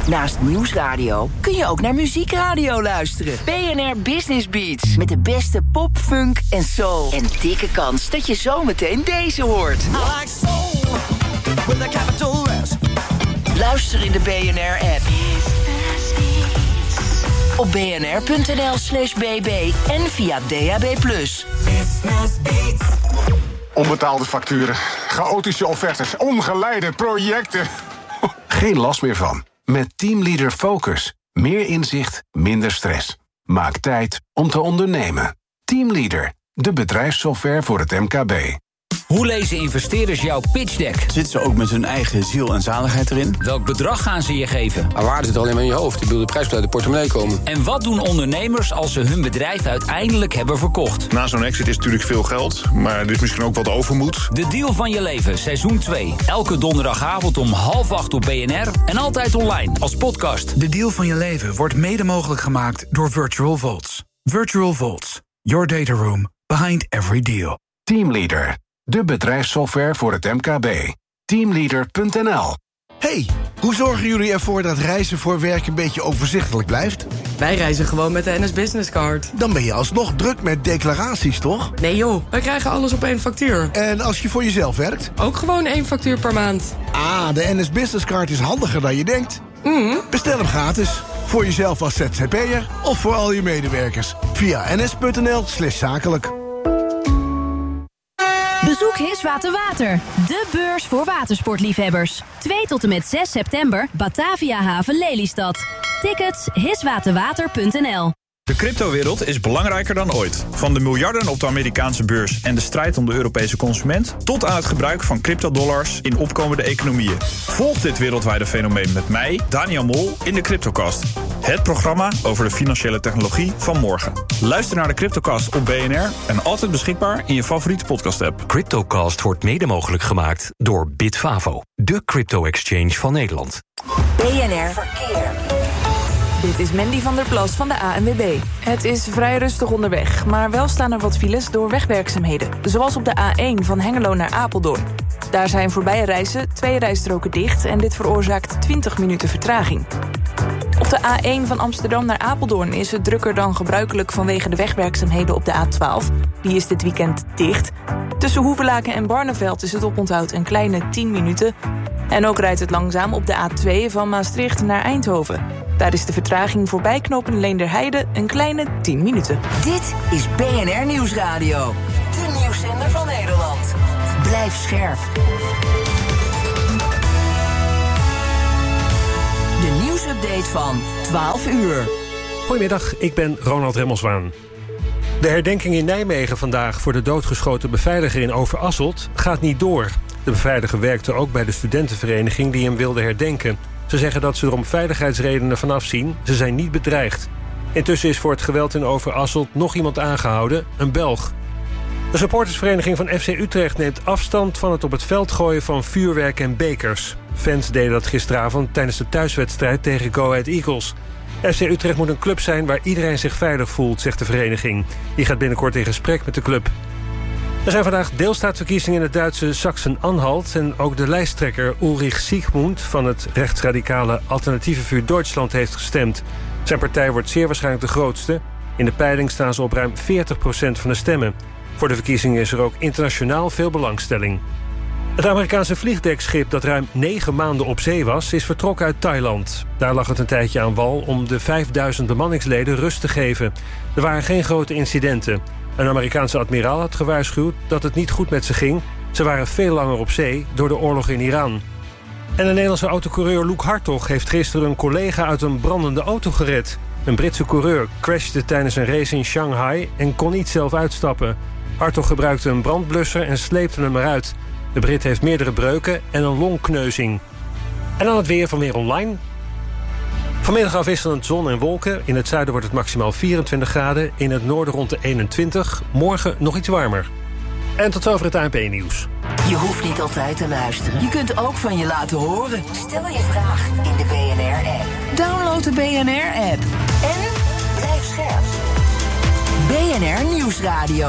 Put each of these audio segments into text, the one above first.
Naast Nieuwsradio kun je ook naar Muziekradio luisteren. BNR Business Beats. Met de beste pop, funk en soul. En dikke kans dat je zometeen deze hoort. I like soul with a capital S. Luister in de BNR-app. Op bnr.nl/bb en via DAB+. Onbetaalde facturen, chaotische offertes, ongeleide projecten. Geen last meer van. Met Teamleader Focus. Meer inzicht, minder stress. Maak tijd om te ondernemen. Teamleader, de bedrijfssoftware voor het MKB. Hoe lezen investeerders jouw pitch deck? Zitten ze ook met hun eigen ziel en zaligheid erin? Welk bedrag gaan ze je geven? Maar waarde zit alleen maar in je hoofd. Ik bedoel, de prijs moet uit de portemonnee komen. En wat doen ondernemers als ze hun bedrijf uiteindelijk hebben verkocht? Na zo'n exit is natuurlijk veel geld, maar er is misschien ook wat overmoed. De Deal van je leven, seizoen 2. Elke donderdagavond om 7:30 op BNR en altijd online als podcast. De Deal van je leven wordt mede mogelijk gemaakt door Virtual Vaults. Virtual Vaults, your data room behind every deal. Teamleader, de bedrijfssoftware voor het MKB. Teamleader.nl. Hey, hoe zorgen jullie ervoor dat reizen voor werk een beetje overzichtelijk blijft? Wij reizen gewoon met de NS Business Card. Dan ben je alsnog druk met declaraties, toch? Nee joh, wij krijgen alles op één factuur. En als je voor jezelf werkt? Ook gewoon 1 factuur per maand. Ah, de NS Business Card is handiger dan je denkt. Bestel hem gratis. Voor jezelf als ZZP'er of voor al je medewerkers. Via ns.nl/zakelijk. Bezoek Hiswaterwater, de beurs voor watersportliefhebbers. 2 tot en met 6 september, Bataviahaven Lelystad. Tickets hiswaterwater.nl. De cryptowereld is belangrijker dan ooit. Van de miljarden op de Amerikaanse beurs en de strijd om de Europese consument, tot aan het gebruik van cryptodollars in opkomende economieën. Volg dit wereldwijde fenomeen met mij, Daniel Mol, in de Cryptocast. Het programma over de financiële technologie van morgen. Luister naar de Cryptocast op BNR en altijd beschikbaar in je favoriete podcast-app. Cryptocast wordt mede mogelijk gemaakt door Bitfavo, de crypto-exchange van Nederland. BNR Verkeer. Dit is Mandy van der Plas van de ANWB. Het is vrij rustig onderweg, maar wel staan er wat files door wegwerkzaamheden. Zoals op de A1 van Hengelo naar Apeldoorn. Daar zijn voorbije reizen 2 rijstroken dicht en dit veroorzaakt 20 minuten vertraging. Op de A1 van Amsterdam naar Apeldoorn is het drukker dan gebruikelijk vanwege de wegwerkzaamheden op de A12. Die is dit weekend dicht. Tussen Hoevelaken en Barneveld is het oponthoud een kleine 10 minuten. En ook rijdt het langzaam op de A2 van Maastricht naar Eindhoven. Daar is de vertraging voorbij knopen Leenderheide een kleine 10 minuten. Dit is BNR Nieuwsradio. De nieuwszender van Nederland. Blijf scherp. De nieuwsupdate van 12 uur. Goedemiddag, ik ben Ronald Remmelswaan. De herdenking in Nijmegen vandaag voor de doodgeschoten beveiliger in Overasselt gaat niet door. De beveiliger werkte ook bij de studentenvereniging die hem wilde herdenken. Ze zeggen dat ze er om veiligheidsredenen vanaf zien. Ze zijn niet bedreigd. Intussen is voor het geweld in Overasselt nog iemand aangehouden, een Belg. De supportersvereniging van FC Utrecht neemt afstand van het op het veld gooien van vuurwerk en bekers. Fans deden dat gisteravond tijdens de thuiswedstrijd tegen Go Ahead Eagles. FC Utrecht moet een club zijn waar iedereen zich veilig voelt, zegt de vereniging. Die gaat binnenkort in gesprek met de club. Er zijn vandaag deelstaatverkiezingen in het Duitse Sachsen-Anhalt en ook de lijsttrekker Ulrich Siegmund van het rechtsradicale Alternatieve Vuur Duitsland heeft gestemd. Zijn partij wordt zeer waarschijnlijk de grootste. In de peiling staan ze op ruim 40% van de stemmen. Voor de verkiezingen is er ook internationaal veel belangstelling. Het Amerikaanse vliegdekschip dat ruim 9 maanden op zee was, is vertrokken uit Thailand. Daar lag het een tijdje aan wal om de 5000 bemanningsleden rust te geven. Er waren geen grote incidenten. Een Amerikaanse admiraal had gewaarschuwd dat het niet goed met ze ging. Ze waren veel langer op zee door de oorlog in Iran. En de Nederlandse autocoureur Loek Hartog heeft gisteren een collega uit een brandende auto gered. Een Britse coureur crashte tijdens een race in Shanghai en kon niet zelf uitstappen. Hartog gebruikte een brandblusser en sleepte hem eruit. De Brit heeft meerdere breuken en een longkneuzing. En dan het weer van Weer Online. Vanmiddag afwisselend zon en wolken. In het zuiden wordt het maximaal 24 graden. In het noorden rond de 21. Morgen nog iets warmer. En tot zover het ANP-nieuws. Je hoeft niet altijd te luisteren. Je kunt ook van je laten horen. Stel je vraag in de BNR-app. Download de BNR-app. En blijf scherp. BNR Nieuwsradio.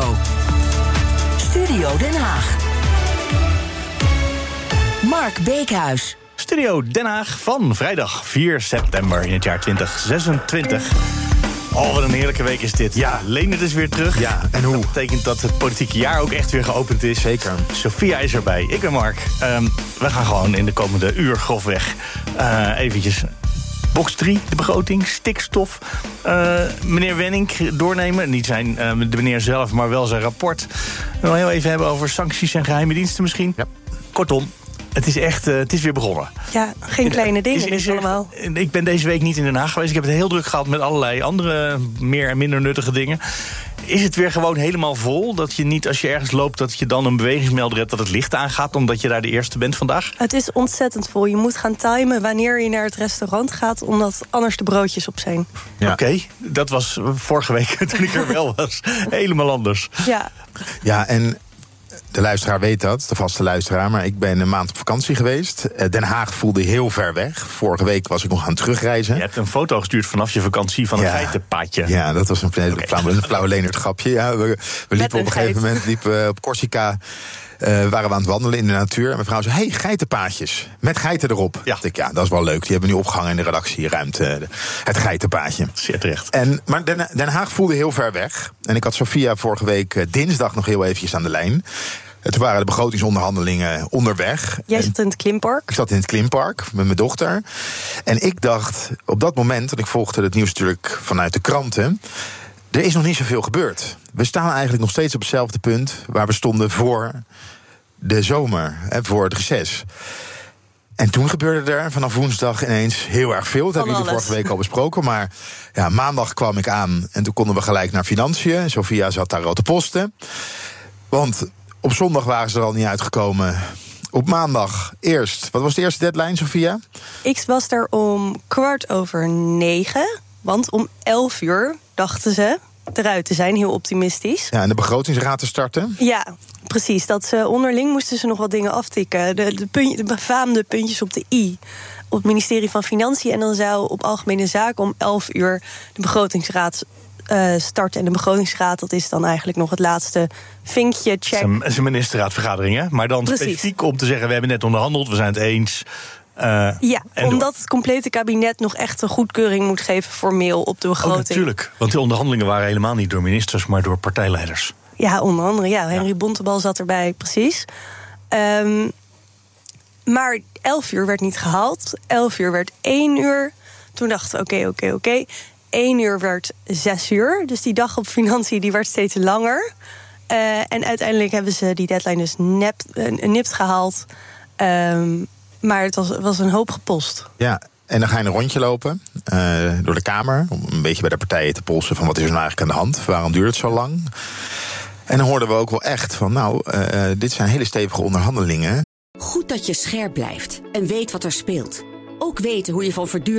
Studio Den Haag. Mark Beekhuis. Studio Den Haag van vrijdag 4 september in het jaar 2026. Oh, wat een heerlijke week is dit. Ja, Leendert is weer terug. Ja, en hoe? Dat betekent dat het politieke jaar ook echt weer geopend is. Zeker. Sophia is erbij. Ik ben Mark. We gaan gewoon in de komende uur grofweg eventjes box 3, de begroting, stikstof. Meneer Wenning doornemen. Niet de meneer zelf, maar wel zijn rapport. We gaan heel even hebben over sancties en geheime diensten misschien. Ja. Kortom, het is echt, het is weer begonnen. Ja, geen kleine dingen is allemaal. Ik ben deze week niet in Den Haag geweest. Ik heb het heel druk gehad met allerlei andere meer en minder nuttige dingen. Is het weer gewoon helemaal vol? Dat je niet, als je ergens loopt, dat je dan een bewegingsmelder hebt dat het licht aangaat, omdat je daar de eerste bent vandaag? Het is ontzettend vol. Je moet gaan timen wanneer je naar het restaurant gaat, omdat anders de broodjes op zijn. Ja. Oké, dat was vorige week toen ik er wel was. Helemaal anders. Ja, en de luisteraar weet dat, de vaste luisteraar, maar ik ben een maand op vakantie geweest. Den Haag voelde heel ver weg. Vorige week was ik nog aan het terugreizen. Je hebt een foto gestuurd vanaf je vakantie van een geitenpaadje. Ja, dat was een flauwe Leendert grapje. Ja, we liepen op een gegeven moment op Corsica. Waren we aan het wandelen in de natuur. En mijn vrouw zei, geitenpaadjes. Met geiten erop. Ja. Dacht ik, dat is wel leuk. Die hebben we nu opgehangen in de redactieruimte. Het geitenpaadje. Zeer terecht. Maar Den Haag voelde heel ver weg. En ik had Sophia vorige week dinsdag nog heel eventjes aan de lijn. Toen waren de begrotingsonderhandelingen onderweg. Jij zat in het Klimpark? Ik zat in het Klimpark met mijn dochter. En ik dacht op dat moment, want ik volgde het nieuws natuurlijk vanuit de kranten, er is nog niet zoveel gebeurd. We staan eigenlijk nog steeds op hetzelfde punt waar we stonden voor de zomer, voor het reces. En toen gebeurde er vanaf woensdag ineens heel erg veel. Dat hebben jullie vorige week al besproken. Maar maandag kwam ik aan en toen konden we gelijk naar Financiën. Sophia zat daar al te posten. Want op zondag waren ze er al niet uitgekomen. Op maandag eerst. Wat was de eerste deadline, Sophia? Ik was er om 9:15. Want om 11:00 dachten ze eruit te zijn, heel optimistisch. Ja, en de begrotingsraad te starten? Ja, precies. Onderling moesten ze nog wat dingen aftikken. De befaamde puntjes op de i op het ministerie van Financiën. En dan zou op Algemene Zaken om 11:00 de begrotingsraad starten. En de begrotingsraad, dat is dan eigenlijk nog het laatste vinkje, check. Het is een ministerraadvergadering, hè? Maar dan specifiek om te zeggen, we hebben net onderhandeld, we zijn het eens. Omdat het complete kabinet nog echt een goedkeuring moet geven formeel op de begroting. Natuurlijk, want die onderhandelingen waren helemaal niet door ministers, maar door partijleiders. Ja, onder andere, Henry Bontebal zat erbij, precies. Maar 11:00 werd niet gehaald. 11:00 werd 1:00. Toen dachten we, oké. 1:00 werd 6:00. Dus die dag op Financiën die werd steeds langer. En uiteindelijk hebben ze die deadline dus nipt gehaald. Maar het was een hoop gepost. Ja, en dan ga je een rondje lopen door de Kamer. Om een beetje bij de partijen te polsen van wat is er nou eigenlijk aan de hand? Waarom duurt het zo lang? En dan hoorden we ook wel echt van, dit zijn hele stevige onderhandelingen. Goed dat je scherp blijft en weet wat er speelt. Ook weten hoe je van